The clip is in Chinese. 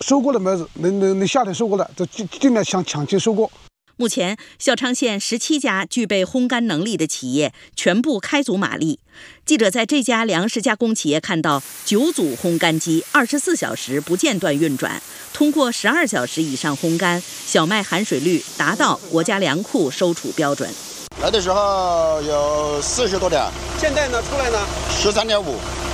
收过的麦子，能夏天收过的，就尽量抢期收过。 目前，孝昌县17家具备烘干能力的企业全部开足马力。记者在这家粮食加工企业看到9组烘干机24小时不间断运转，通过12小时以上烘干，小麦含水率达到国家粮库收储标准。 来的时候有40多点， 现在呢出来呢 13.5。